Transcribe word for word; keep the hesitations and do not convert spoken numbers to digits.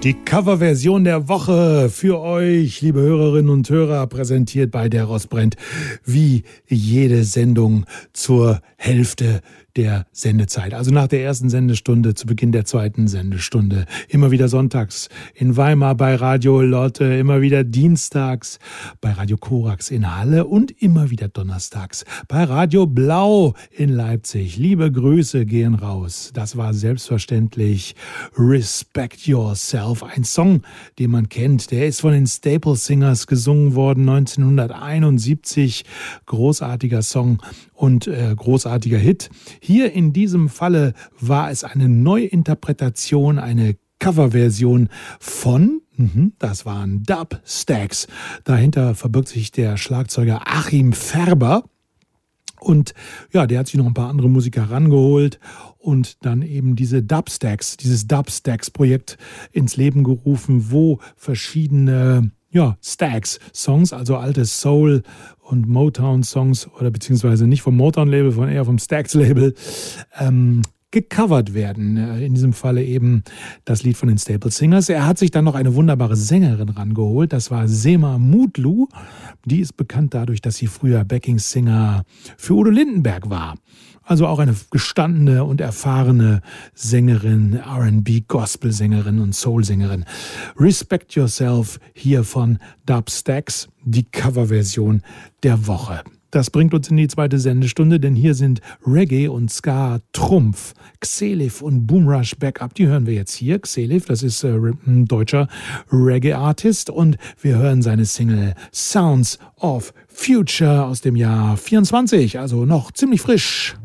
Die Coverversion der Woche für euch, liebe Hörerinnen und Hörer, präsentiert bei Der Rost brennt, wie jede Sendung zur Hälfte der Sendezeit. Also nach der ersten Sendestunde, zu Beginn der zweiten Sendestunde. Immer wieder sonntags in Weimar bei Radio Lotte, immer wieder dienstags bei Radio Korax in Halle und immer wieder donnerstags bei Radio Blau in Leipzig. Liebe Grüße gehen raus. Das war selbstverständlich Respect Yourself, ein Song, den man kennt. Der ist von den Staple Singers gesungen worden, neunzehnhunderteinundsiebzig. Großartiger Song und äh, großartiger Hit. Hier in diesem Falle war es eine Neuinterpretation, eine Coverversion von, das waren Dubstacks. Dahinter verbirgt sich der Schlagzeuger Achim Färber. Und ja, der hat sich noch ein paar andere Musiker rangeholt und dann eben diese Dubstacks, dieses Dubstacks-Projekt ins Leben gerufen, wo verschiedene ja, Stax, Songs, also alte Soul- und Motown-Songs oder beziehungsweise nicht vom Motown-Label, sondern eher vom Stax-Label, ähm, gecovert werden. In diesem Falle eben das Lied von den Staple Singers. Er hat sich dann noch eine wunderbare Sängerin rangeholt. Das war Sema Mutlu. Die ist bekannt dadurch, dass sie früher Backing-Singer für Udo Lindenberg war. Also auch eine gestandene und erfahrene Sängerin, R and B, Gospel-Sängerin und Soul-Sängerin. Respect Yourself hier von Dubstacks, die Coverversion der Woche. Das bringt uns in die zweite Sendestunde, denn hier sind Reggae und Ska Trumpf, Xelif und Boomrush Backup. Die hören wir jetzt hier. Xelif, das ist äh, ein deutscher Reggae-Artist und wir hören seine Single Sounds of Future aus dem Jahr vierundzwanzig, also noch ziemlich frisch.